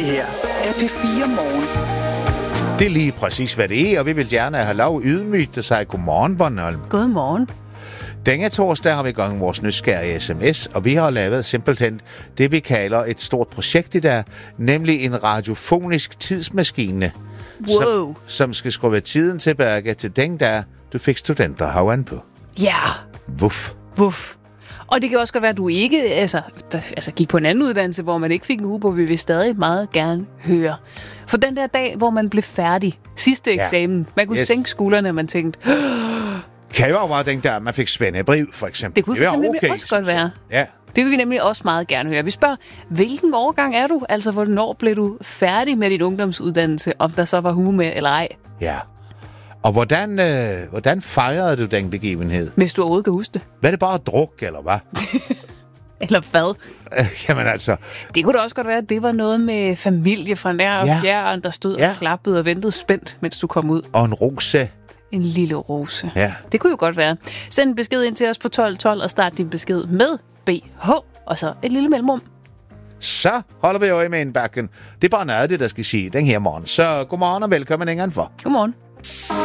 her er P4 Morgen. Det er lige præcis, hvad det er, og vi vil gerne have lov ydmygt at sige godmorgen, Bornholm. Godmorgen. Denne torsdag har vi i gang vores nysgerrige sms, og vi har lavet simpelthen det, vi kalder et stort projekt i dag, nemlig en radiofonisk tidsmaskine, Wow. som skal skrue tiden tilbage til den dag, du fik studenterhavn på. Ja. Wuff. Wuff. Og det kan også godt være, at du ikke gik på en anden uddannelse, hvor man ikke fik en uge på, vi vil stadig meget gerne høre. For den der dag, hvor man blev færdig, sidste eksamen, man kunne sænke skuldrene, og man tænkte... Kan jo være den der, man fik svendebrev, for eksempel. Det kunne for også godt være. Ja. Det vil vi nemlig også meget gerne høre. Vi spørger, hvilken årgang er du? Altså, hvornår blev du færdig med din ungdomsuddannelse, om der så var hue med eller ej? Ja. Og hvordan fejrede du den begivenhed? Hvis du overhovedet kan huske det. Var det bare druk, eller hvad? Eller hvad? Jamen altså... Det kunne da også godt være, at det var noget med familie fra nær og fjern, der stod og klappede og ventede spændt, mens du kom ud. Og en rose. En lille rose. Ja. Det kunne jo godt være. Send en besked ind til os på 1212 og start din besked med BH, og så et lille mellemrum. Så holder vi øje med indbakken. Det er bare noget af det, der skal sige den her morgen. Så godmorgen og velkommen indenfor. Godmorgen.